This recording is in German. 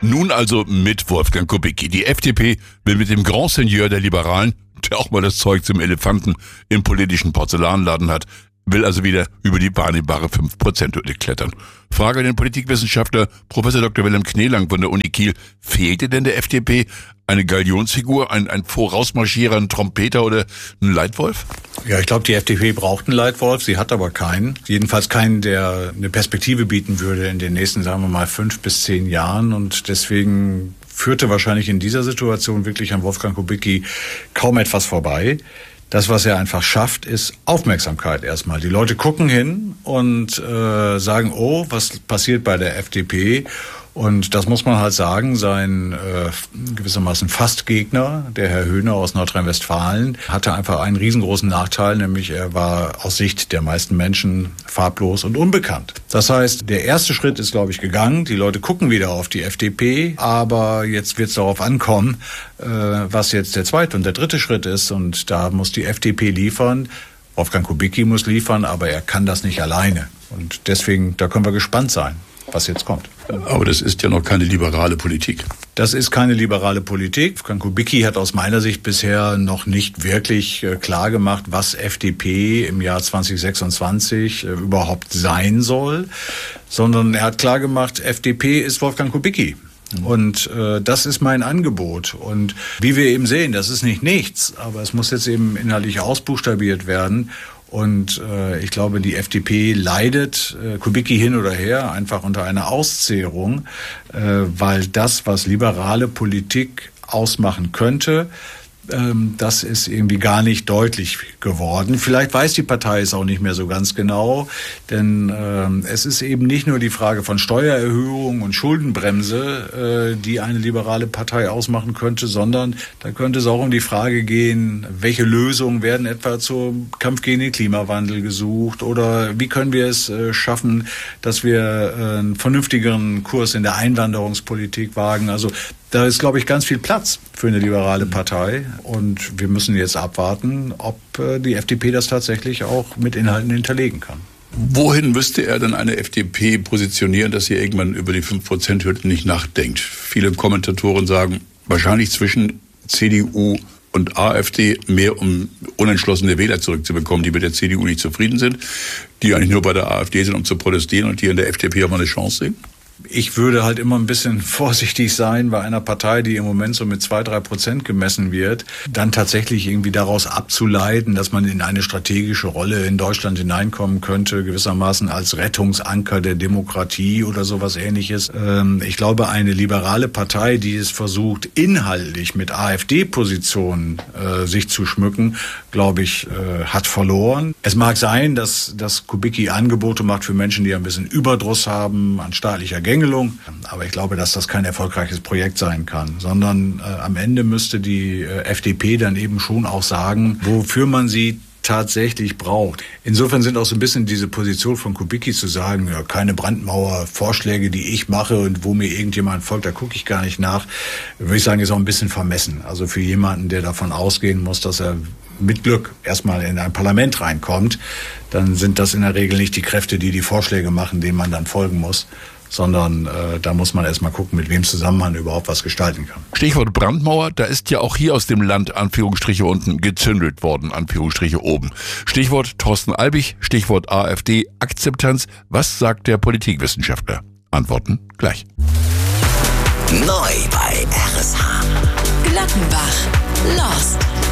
Nun also mit Wolfgang Kubicki. Die FDP will mit dem Grand Seigneur der Liberalen, der auch mal das Zeug zum Elefanten im politischen Porzellanladen hat, will also wieder über die wahrnehmbare 5%-Hürde klettern. Frage an den Politikwissenschaftler Professor Dr. Wilhelm Kneelang von der Uni Kiel. Fehlte denn der FDP eine Galionsfigur, ein Vorausmarschierer, ein Trompeter oder ein Leitwolf? Ja, ich glaube, die FDP braucht einen Leitwolf. Sie hat aber keinen. Jedenfalls keinen, der eine Perspektive bieten würde in den nächsten, sagen wir mal, 5 bis 10 Jahren. Und deswegen führte wahrscheinlich in dieser Situation wirklich an Wolfgang Kubicki kaum etwas vorbei. Das, was er einfach schafft, ist Aufmerksamkeit erstmal. Die Leute gucken hin und sagen, oh, was passiert bei der FDP? Und das muss man halt sagen, sein gewissermaßen Fastgegner, der Herr Höhne aus Nordrhein-Westfalen, hatte einfach einen riesengroßen Nachteil, nämlich er war aus Sicht der meisten Menschen farblos und unbekannt. Das heißt, der erste Schritt ist, glaube ich, gegangen. Die Leute gucken wieder auf die FDP, aber jetzt wird es darauf ankommen, was jetzt der zweite und der dritte Schritt ist. Und da muss die FDP liefern. Wolfgang Kubicki muss liefern, aber er kann das nicht alleine. Und deswegen, da können wir gespannt sein, was jetzt kommt. Aber das ist ja noch keine liberale Politik. Das ist keine liberale Politik. Wolfgang Kubicki hat aus meiner Sicht bisher noch nicht wirklich klar gemacht, was FDP im Jahr 2026 überhaupt sein soll, sondern er hat klar gemacht, FDP ist Wolfgang Kubicki. Und das ist mein Angebot. Und wie wir eben sehen, das ist nicht nichts, aber es muss jetzt eben inhaltlich ausbuchstabiert werden. Und ich glaube, die FDP leidet, Kubicki hin oder her, einfach unter einer Auszehrung, weil das, was liberale Politik ausmachen könnte, das ist irgendwie gar nicht deutlich geworden. Vielleicht weiß die Partei es auch nicht mehr so ganz genau, denn es ist eben nicht nur die Frage von Steuererhöhung und Schuldenbremse, die eine liberale Partei ausmachen könnte, sondern da könnte es auch um die Frage gehen, welche Lösungen werden etwa zum Kampf gegen den Klimawandel gesucht oder wie können wir es schaffen, dass wir einen vernünftigeren Kurs in der Einwanderungspolitik wagen. Also da ist, glaube ich, ganz viel Platz für eine liberale Partei und wir müssen jetzt abwarten, ob die FDP das tatsächlich auch mit Inhalten hinterlegen kann. Wohin müsste er denn eine FDP positionieren, dass sie irgendwann über die 5%-Hürde nicht nachdenkt? Viele Kommentatoren sagen, wahrscheinlich zwischen CDU und AfD, mehr um unentschlossene Wähler zurückzubekommen, die mit der CDU nicht zufrieden sind, die eigentlich nur bei der AfD sind, um zu protestieren und die in der FDP auch mal eine Chance sehen? Ich würde halt immer ein bisschen vorsichtig sein bei einer Partei, die im Moment so mit 2-3% gemessen wird, dann tatsächlich irgendwie daraus abzuleiten, dass man in eine strategische Rolle in Deutschland hineinkommen könnte, gewissermaßen als Rettungsanker der Demokratie oder sowas Ähnliches. Ich glaube, eine liberale Partei, die es versucht, inhaltlich mit AfD-Positionen sich zu schmücken, glaube ich, hat verloren. Es mag sein, dass Kubicki Angebote macht für Menschen, die ein bisschen Überdruss haben an staatlicher Gängelung. Aber ich glaube, dass das kein erfolgreiches Projekt sein kann, sondern am Ende müsste die FDP dann eben schon auch sagen, wofür man sie tatsächlich braucht. Insofern sind auch so ein bisschen diese Position von Kubicki zu sagen, ja, keine Brandmauer-Vorschläge, die ich mache und wo mir irgendjemand folgt, da gucke ich gar nicht nach, würde ich sagen, ist auch ein bisschen vermessen. Also für jemanden, der davon ausgehen muss, dass er mit Glück erstmal in ein Parlament reinkommt, dann sind das in der Regel nicht die Kräfte, die Vorschläge machen, denen man dann folgen muss, sondern da muss man erstmal gucken, mit wem zusammen man überhaupt was gestalten kann. Stichwort Brandmauer, da ist ja auch hier aus dem Land, Anführungsstriche unten, gezündelt worden, Anführungsstriche oben. Stichwort Thorsten Albig, Stichwort AfD, Akzeptanz. Was sagt der Politikwissenschaftler? Antworten gleich. Neu bei RSH. Glockenbach. Lost.